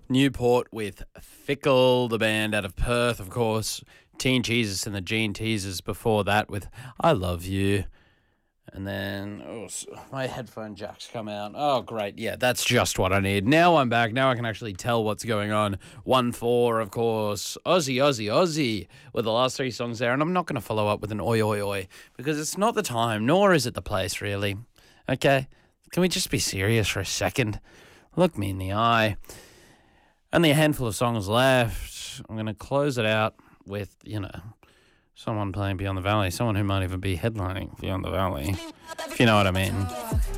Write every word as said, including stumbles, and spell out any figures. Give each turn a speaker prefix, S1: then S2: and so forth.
S1: Newport with Fickle, the band out of Perth, of course. Teen Jesus and the Gene Teasers before that with I Love You. And then, oh, my headphone jack's come out. Oh, great. Yeah, that's just what I need. Now I'm back. Now I can actually tell what's going on. one four, of course. Aussie, Aussie, Aussie with the last three songs there. And I'm not going to follow up with an oi, oi, oi because it's not the time, nor is it the place, really. Okay? Can we just be serious for a second? Look me in the eye. Only a handful of songs left. I'm going to close it out with, you know, someone playing Beyond the Valley, someone who might even be headlining Beyond the Valley, if you know what I mean.